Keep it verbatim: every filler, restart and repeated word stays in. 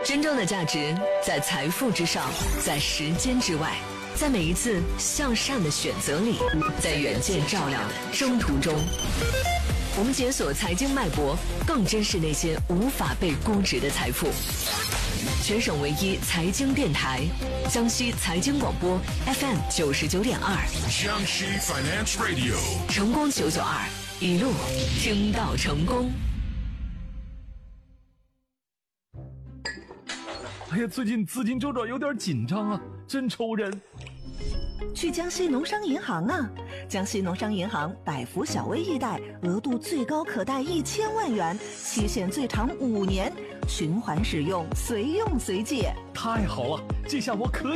真正的价值在财富之上，在时间之外，在每一次向善的选择里，在远见照亮的征途中。我们解锁财经脉搏，更珍视那些无法被估值的财富。全省唯一财经电台，江西财经广播 F M 九十九点二， 江西 Finance Radio， 成功九九二，一路听到成功。 哎呀，最近资金周转有点紧张啊，真愁人。 去江西农商银行啊！江西农商银行百福小微易贷，额度最高可贷一千万元，期限最长五年，循环使用，随用随借。 太好了，这下我可以